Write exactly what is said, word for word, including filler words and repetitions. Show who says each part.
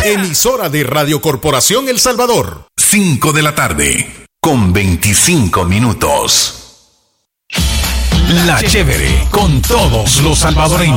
Speaker 1: Emisora de Radio Corporación El Salvador.
Speaker 2: cinco de la tarde, con veinticinco minutos. La Chévere, con todos los salvadoreños.